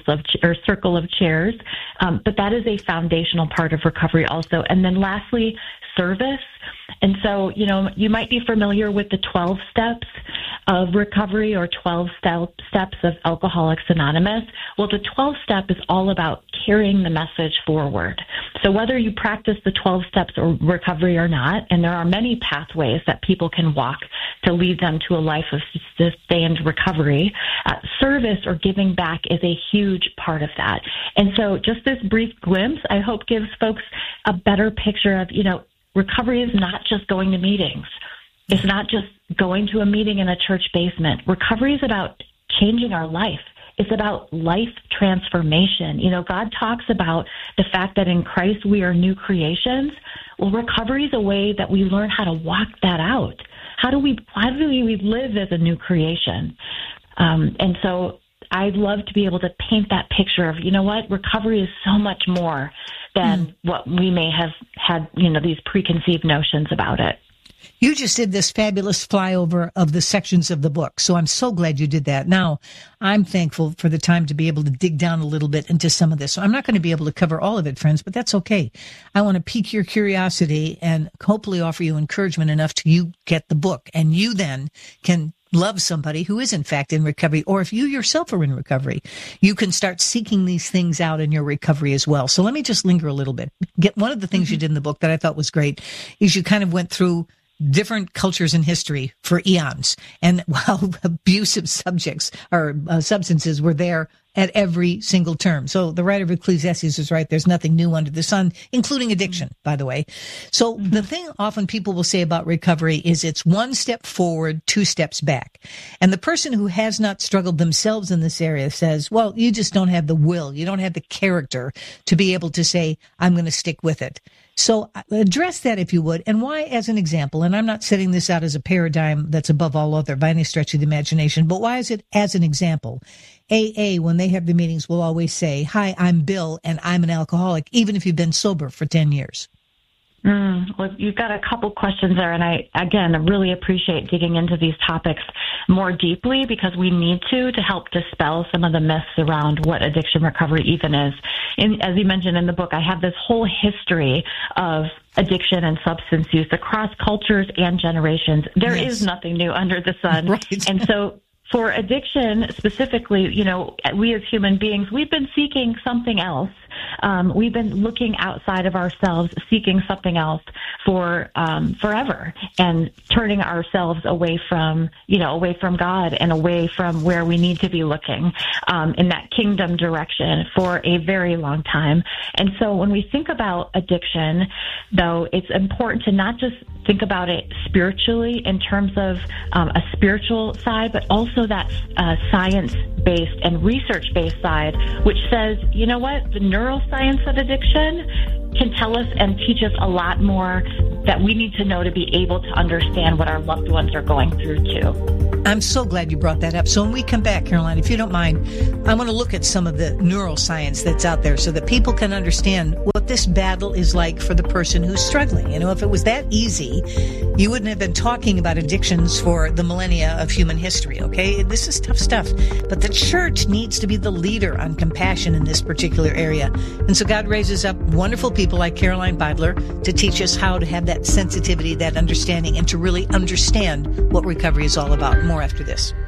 Speaker 4: of Chairs, but that is a foundational part of recovery also. And then lastly, service. And so, you might be familiar with the 12 steps of recovery or 12 steps of Alcoholics Anonymous. Well, the 12 step is all about carrying the message forward. So whether you practice the 12 steps of recovery or not, and there are many pathways that people can walk to lead them to a life of sustained recovery, service or giving back is a huge part of that. And so just this brief glimpse, I hope, gives folks a better picture of, recovery is not just going to meetings. It's not just going to a meeting in a church basement. Recovery is about changing our life. It's about life transformation. God talks about the fact that in Christ we are new creations. Well, recovery is a way that we learn how to walk that out. How do we live as a new creation? And so I'd love to be able to paint that picture of, recovery is so much more than what we may have had, these preconceived notions about it.
Speaker 2: You just did this fabulous flyover of the sections of the book, so I'm so glad you did that. Now, I'm thankful for the time to be able to dig down a little bit into some of this. So I'm not going to be able to cover all of it, friends, but that's okay. I want to pique your curiosity and hopefully offer you encouragement enough to you get the book, and you then can love somebody who is in fact in recovery, or if you yourself are in recovery, you can start seeking these things out in your recovery as well. So let me just linger a little bit. One of the things you did in the book that I thought was great is you kind of went through different cultures in history for eons, and how abusive subjects or substances were there at every single term. So the writer of Ecclesiastes is right. There's nothing new under the sun, including addiction, by the way. So the thing often people will say about recovery is it's one step forward, 2 steps back. And the person who has not struggled themselves in this area says, well, you just don't have the will. You don't have the character to be able to say, I'm going to stick with it. So address that if you would, and why as an example, and I'm not setting this out as a paradigm that's above all other by any stretch of the imagination, but why is it as an example? AA, when they have the meetings, will always say, hi, I'm Bill, and I'm an alcoholic, even if you've been sober for 10 years.
Speaker 4: Well, you've got a couple questions there, and I really appreciate digging into these topics more deeply because we need to help dispel some of the myths around what addiction recovery even is. As you mentioned in the book, I have this whole history of addiction and substance use across cultures and generations. There is nothing new under the sun. Right. And so for addiction specifically, we as human beings, we've been seeking something else. We've been looking outside of ourselves, seeking something else for forever, and turning ourselves away from God and away from where we need to be looking in that kingdom direction for a very long time. And so when we think about addiction, though, it's important to not just think about it spiritually in terms of a spiritual side, but also that science-based and research-based side, which says, you know what, the neuroscience of addiction can tell us and teach us a lot more that we need to know to be able to understand what our loved ones are going through too.
Speaker 2: I'm so glad you brought that up. So when we come back, Caroline, if you don't mind, I want to look at some of the neuroscience that's out there so that people can understand what this battle is like for the person who's struggling. If it was that easy, you wouldn't have been talking about addictions for the millennia of human history, okay? This is tough stuff. But the church needs to be the leader on compassion in this particular area. And so God raises up wonderful people like Caroline Beidler to teach us how to have that sensitivity, that understanding, and to really understand what recovery is all about. More after this.